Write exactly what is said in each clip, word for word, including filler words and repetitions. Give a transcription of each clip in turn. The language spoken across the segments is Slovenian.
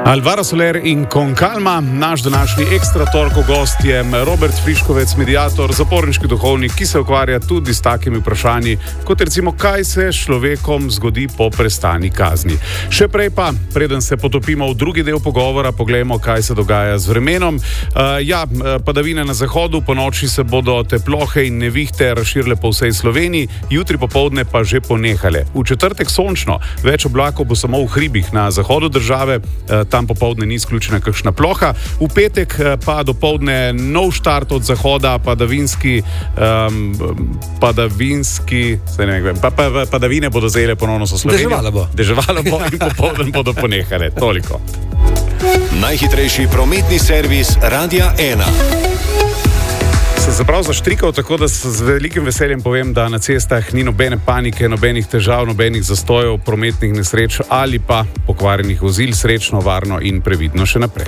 Alvaro Soler in Concalma, naš današnji ekstra torko gost je Robert Friškovec, mediator, zaporniški duhovnik, ki se ukvarja tudi s takimi vprašanji, kot recimo, kaj se s človekom zgodi po prestani kazni. Še prej pa, preden se potopimo v drugi del pogovora, poglejmo, kaj se dogaja z vremenom. Uh, ja, padavine na zahodu, po noči se bodo teplohe in nevihte razširile po vsej Sloveniji, jutri popoldne pa že ponehale. V četrtek sončno, več oblakov bo samo v hribih na zahodu države, uh, tam popoldne ni izključena kakšna ploha. V petek pa dopoldne nov štart od zahoda, padavinski, um, padavinski, se ne vem, pa, pa, padavine bodo zajele ponovno so Slovenijo. Deževalo bo. Deževalo bo in popoldne bodo ponehale. Toliko. Najhitrejši prometni servis Radia ena. Sem se prav zaštrikal, tako da z velikim veseljem povem, da na cestah ni nobene panike, nobenih težav, nobenih zastojev, prometnih nesreč ali pa pokvarjenih vozil. Srečno, varno in previdno še naprej.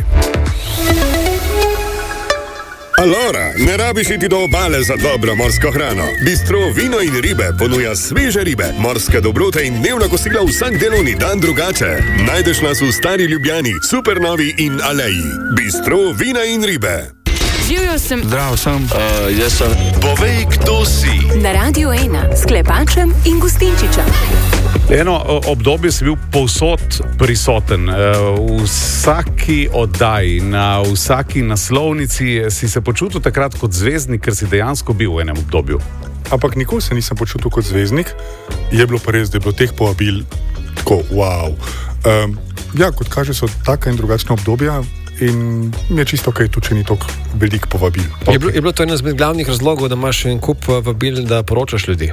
Alora, ne rabiš iti do obale za dobro morsko hrano. Bistro Vino in ribe ponuja sveže ribe, morske dobrote in dnevna kosila vsak delovni dan drugače. Najdeš nas v Stari Ljubljani, Supernovi in Aleji. Bistro Vina in ribe. Živjo sem. Zdravo sem. Uh, jaz sem. Povej, kdo si. Na Radiu ena s Klepačem in Gustinčičem. Eno obdobje si bil povsod prisoten. V vsaki oddaji, na vsaki naslovnici si se počutil takrat kot zvezdnik, ker si dejansko bil v enem obdobju. Ampak nikoli se nisem počutil kot zvezdnik. Je bilo pa res, da je bilo teh povabil tako, wow. Um, ja, kot kaže, so taka in drugačna obdobja. In mi je čisto ok, tudi če ni toliko veliko povabil. Okay. Je, bilo, je bilo to eno izmed glavnih razlogov, da imaš en kup vabil, da poročaš ljudi?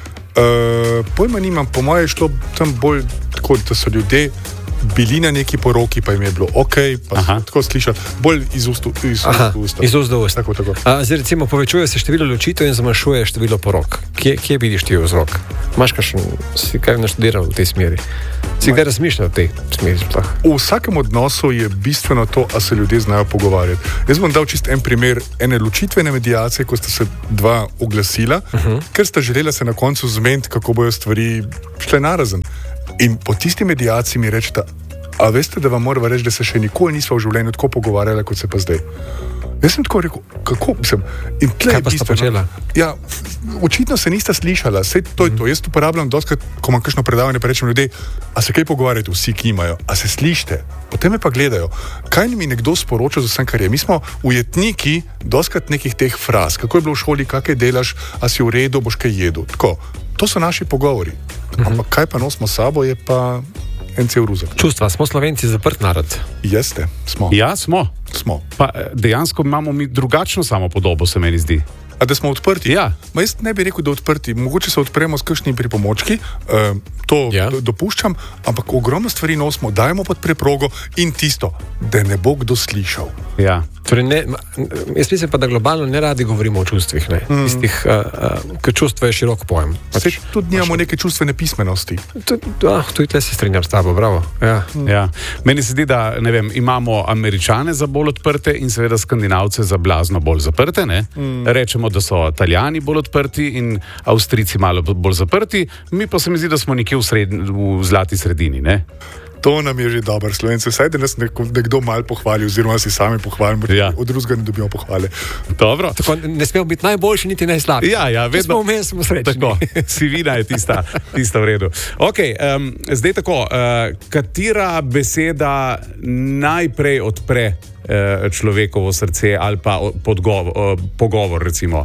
Uh, pojma nimam, po moje je šlo tam bolj tako, da so ljudje bili na neki poroki, pa jim je bilo ok, pa so tako slišali, bolj iz ust v usta. Iz ust v usta. Tako, tako. A, zdaj recimo povečuje se število ločitev in zmanjšuje število porok. Kje, kje vidiš ti vzrok? Imaš kakšen, si kaj naštudiral v tej smeri? Si kdaj razmišljal v tej smeri? Splah? V vsakem odnosu je bistveno to, a se ljudje znajo pogovarjati. Jaz bom dal čist en primer ene ločitvene mediacije, ko sta se dva oglasila, uh-huh. ker sta želela se na koncu zmeniti, kako bojo stvari šle narazen. In po tisti medijaciji mi rečeta, a veste, da vam morava reči, da se še nikoli nisva v življenju tako pogovarjala, kot se pa zdaj. Jaz sem tako rekel, kako sem. In kaj pa sta počela? Ja, očitno se nista slišala, sej to je to. Jaz uporabljam dostkrat, ko imam kakšno predavanje, pa rečem ljudje, a se kaj pogovarjate, vsi, ki imajo, a se slište, potem me pa gledajo. Kaj mi nekdo sporoča z vsem, kar je? Mi smo ujetniki dostkrat nekih teh fraz, kako je bilo v šoli, kaj delaš, a si v redu, boš kaj jedel. Tako, to so naši pogovori. Ampak kaj pa nosimo sabo, je pa en cel ruzak. Čustva, smo Slovenci zaprt narod. Jeste, smo. Ja, smo. Smo. Pa dejansko imamo mi drugačno samopodobo, se meni zdi. A da smo odprti? Ja. Ma jaz ne bi rekel, da odprti. Mogoče se odpremo s kakšnimi pripomočki, uh, to ja. do, dopuščam, ampak ogromno stvari nosimo, dajemo pod preprogo in tisto, da ne bo kdo slišal. Ja. Torej ne, jaz mislim pa, da globalno ne radi govorimo o čustvih, ne? Mm. Istih, uh, uh, ker čustvo je širok pojem. Se tudi nimamo neke čustvene pismenosti. Ah, tudi tle se strinjam s tabo, bravo. Ja. Mm. Ja. Meni se zdi, da ne vem, imamo Američane za bolj odprte in seveda Skandinavce za blazno bolj zaprte, ne? Mm. Rečemo, da so Italijani bolj odprti in Avstrijci malo bolj zaprti, mi pa se mi zdi, da smo nekje v, sred, v zlati sredini, ne? To nam je že dobro, Slovenci. Vsaj, da nas nekdo malo pohvali, oziroma si sami pohvalimo, ja. od drugega ne dobimo pohvale. Dobro. Tako, ne smemo biti najboljši, niti najslabši. Ja, ja, vedno. Smo vmes, smo srečni. Tako, sivina je tista, tista v redu. Ok, um, zdaj tako, uh, katera beseda najprej odpre uh, človekovo srce ali pa podgovor, uh, pogovor, recimo?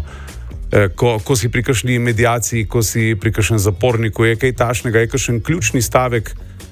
Ko, ko si pri kakšni medijaciji, ko si pri kakšnem zaporniku, je kaj tašnega, je kakšen ključni stavek,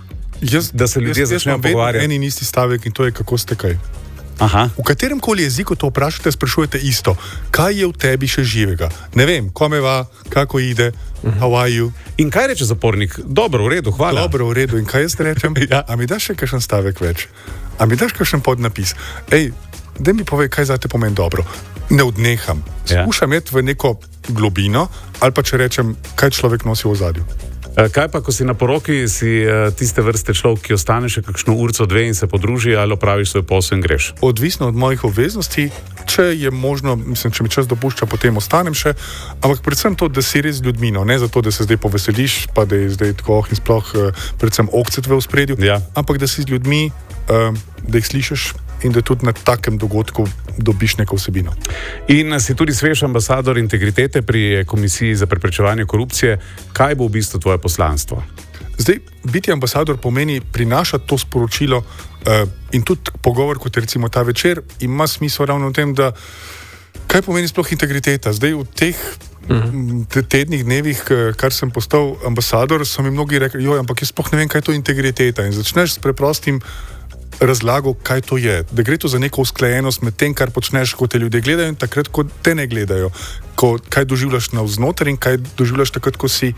jaz, da se ljudje začnejo pogovarjati. Jaz imam en in isti stavek in to je, kako ste kaj. Aha. V katerem koli jeziku to vprašate, sprašujete isto. Kaj je v tebi še živega? Ne vem, komeva, kako ide, uh-huh. how are you? In kaj reče zapornik? Dobro, v redu, hvala. Dobro, v redu. In kaj jaz rečem? Ja. A mi daš še kakšen stavek več? A mi daš kakšen podnapis? Ej, da mi povej, kaj zate pomeni dobro. Ne odneham. Skušam iti v neko globino, ali pa če rečem, kaj človek nosi v ozadju. Kaj pa, ko si na poroki, si tiste vrste človek, ki ostane še kakšno urco, dve in se podruži, ali opraviš svoj posel in greš? Odvisno od mojih obveznosti, če je možno, mislim, če mi čas dopušča, potem ostanem še, ampak predvsem to, da si res z ljudmi, no, ne zato, da se zdaj poveseliš, pa da je zdaj tako oh in sploh predvsem okcet v ospredju, ja. Ampak da si z ljudmi uh, da jih slišiš in da tudi na takem dogodku dobiš neko vsebino. In si tudi svež ambasador integritete pri Komisiji za preprečevanje korupcije. Kaj bo v bistvu tvoje poslanstvo? Zdaj, biti ambasador pomeni prinašati to sporočilo uh, in tudi pogovor, kot recimo ta večer, ima smisel ravno v tem, da kaj pomeni sploh integriteta. Zdaj, v teh uh-huh. tednih, dnevih, kar sem postal ambasador, so mi mnogi rekli, joj, ampak jaz sploh ne vem, kaj je to integriteta. In začneš s preprostim razlago, kaj to je. Da gre to za neko usklajenost med tem, kar počneš, ko te ljudje gledajo in takrat, ko te ne gledajo. Ko, kaj doživljaš navznoter in kaj doživljaš takrat, ko si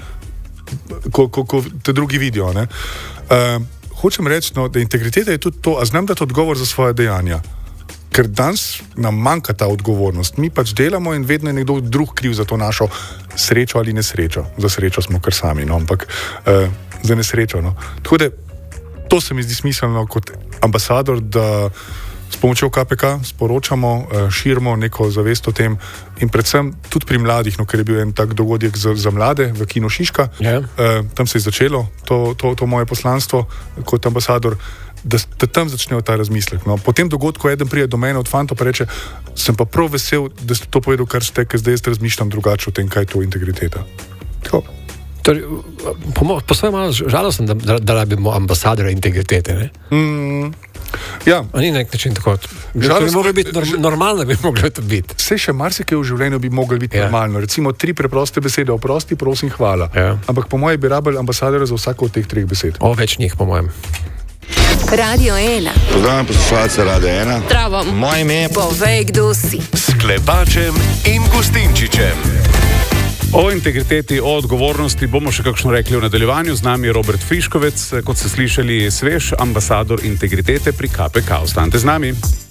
Ko, ko, ko te drugi vidijo. Uh, hočem reči, no, da integriteta je tudi to, a znam dati odgovor za svoje dejanja. Ker danes nam manjka ta odgovornost. Mi pač delamo in vedno je nekdo drug kriv za to našo srečo ali nesrečo. Za srečo smo kar sami, no, ampak uh, za nesrečo. No. Tako da to se mi zdi smiselno kot ambasador, da s pomočjo K P K sporočamo, širimo neko zavest o tem in predvsem tudi pri mladih, no, ker je bil en tak dogodek za, za mlade v Kinu Šiška, yeah. uh, tam se je začelo to, to, to moje poslanstvo kot ambasador, da, da tam začnejo ta razmislek. No. Po tem dogodku eden pride do mene od fantov pa reče, sem pa prav vesel, da ste to povedal, kar ste, ker zdaj jaz razmišljam drugače o tem, kaj je to integriteta. Tako. Torej, po, po svojem malo žalostno, da, da, da rabimo ambasadora integritete, ne? Mm. Ja. A ni nek način tako. Žal, bi mogli biti norm, normalno, bi mogli to biti. Vse še marsikaj v življenju bi mogli biti ja. normalno. Recimo tri preproste besede, oprosti, prosim, hvala. Ja. Ampak po mojem bi rabili ambasadora za vsako od teh treh besed. O, več njih, po mojem. Radio ena. Pozdravljam poslušalce Radio ena. Zdravo. Moje ime je Povej, kdo si. S Klepačem in Gustinčičem. O integriteti, o odgovornosti bomo še kakšno rekli v nadaljevanju. Z nami je Robert Friškovec, kot ste slišali, svež ambasador integritete pri K P K. Ostanite z nami.